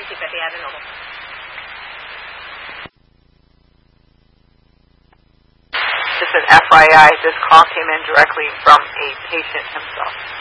ripetere de nuevo. Just an FYI, this call came in directly from a patient himself.